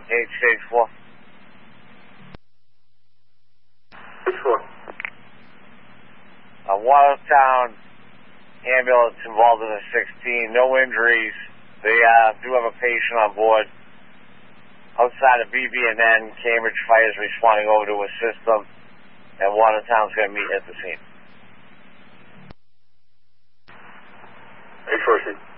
Stage 4. Stage 4. Watertown ambulance involved in a 16. No injuries. They do have a patient on board. Outside of BB&N, Cambridge Fire is responding over to assist them, and Watertown's going to meet at the scene. H4C.